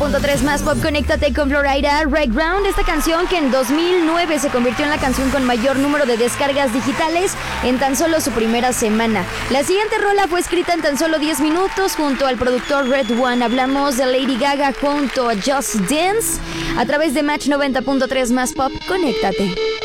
90.3 más pop, conéctate con Florida Right Ground. Esta canción que en 2009 se convirtió en la canción con mayor número de descargas digitales en tan solo su primera semana. La siguiente rola fue escrita en tan solo 10 minutos junto al productor Red One. Hablamos de Lady Gaga junto a Just Dance a través de Match 90.3 más pop, conéctate.